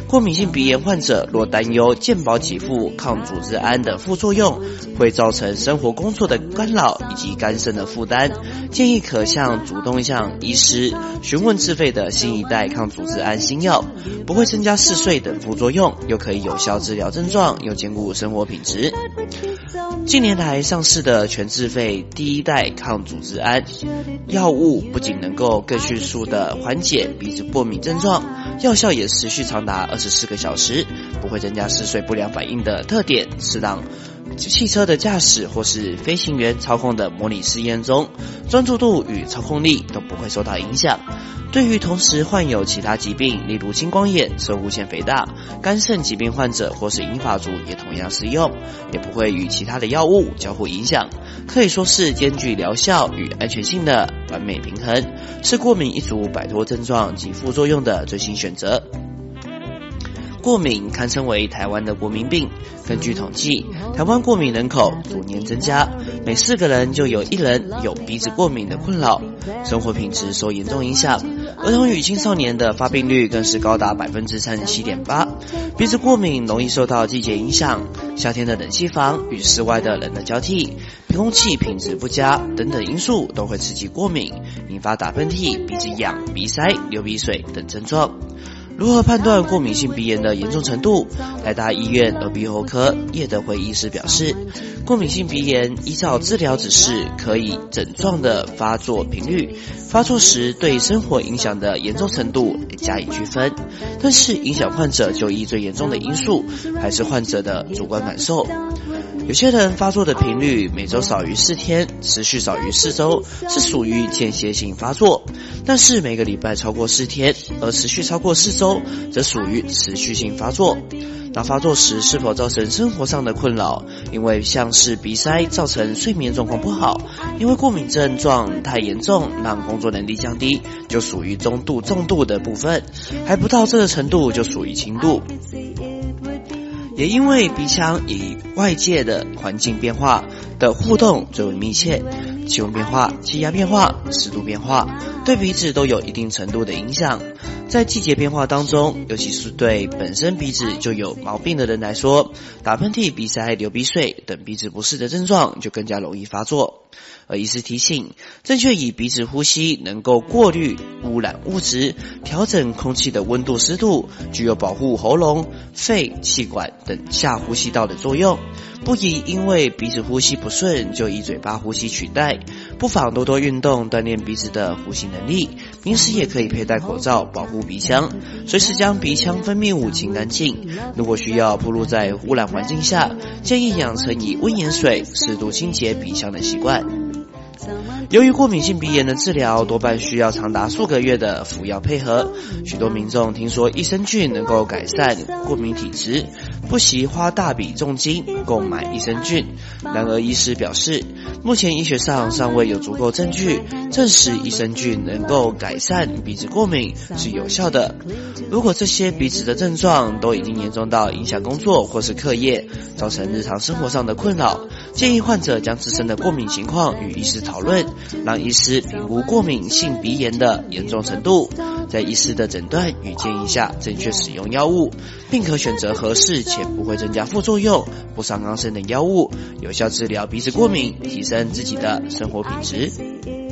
过敏性鼻炎患者若担忧健保给付抗组织胺的副作用会造成生活工作的干扰以及肝肾的负担，建议可主动向医师询问自费的新一代抗组织胺新药，不会增加嗜睡等副作用，又可以有效治疗症状，又兼顾生活品质。近年来上市的全自费第一代抗组织胺药物，不仅能够更迅速的缓解鼻子过敏症状，药效也持续长达24个小时，不会增加嗜睡不良反应的特点，是让汽车的驾驶或是飞行员操控的模拟试验中，专注度与操控力都不会受到影响。对于同时患有其他疾病，例如青光眼、攝護腺肥大、肝肾疾病患者或是银发族也同样适用，也不会与其他的药物交互影响，可以说是兼具疗效与安全性的完美平衡，是过敏一族摆脱症状及副作用的最新选择。过敏堪称为台湾的国民病。根据统计，台湾过敏人口逐年增加，每4个人就有1人有鼻子过敏的困扰，生活品质受严重影响。儿童与青少年的发病率更是高达 37.8%。鼻子过敏容易受到季节影响，夏天的冷气房与室外的冷的交替，空气品质不佳等等因素都会刺激过敏，引发打喷嚏、鼻子痒、鼻塞、流鼻水等症状。如何判断过敏性鼻炎的严重程度？台大医院耳鼻喉科叶德辉医师表示，过敏性鼻炎依照治疗指示，可以诊状的发作频率、发作时对生活影响的严重程度加以区分。但是影响患者就医最严重的因素还是患者的主观感受。有些人发作的频率每周少于4天，持续少于4周，是属于间歇性发作；但是每个礼拜超过4天，而持续超过4周，则属于持续性发作。那发作时是否造成生活上的困扰？因为像是鼻塞造成睡眠状况不好，因为过敏症状太严重，让工作能力降低，就属于中度、重度的部分，还不到这个程度就属于轻度。也因为鼻腔与外界的环境变化的互动最为密切，气温变化、气压变化、湿度变化，对鼻子都有一定程度的影响。在季节变化当中，尤其是对本身鼻子就有毛病的人来说，打喷嚏、鼻塞、流鼻水等鼻子不适的症状就更加容易发作。而医师提醒，正确以鼻子呼吸能够过滤污染物质，调整空气的温度湿度，具有保护喉咙、肺、气管等下呼吸道的作用。不宜因为鼻子呼吸不顺就以嘴巴呼吸取代，不妨多多运动锻炼鼻子的呼吸能力，平时也可以佩戴口罩保护鼻腔，随时将鼻腔分泌物清干净。如果需要暴露在污染环境下，建议养成以温盐水适度清洁鼻腔的习惯。由于过敏性鼻炎的治疗多半需要长达数个月的服药配合，许多民众听说益生菌能够改善过敏体质，不惜花大笔重金购买益生菌。然而医师表示，目前医学上尚未有足够证据证实益生菌能够改善鼻子过敏是有效的。如果这些鼻子的症状都已经严重到影响工作或是课业，造成日常生活上的困扰，建议患者将自身的过敏情况与医师讨论，让医师评估过敏性鼻炎的严重程度，在医师的诊断与建议下正确使用药物，并可选择合适且不会增加副作用、不伤肝肾的药物，有效治疗鼻子过敏，提升自己的生活品质。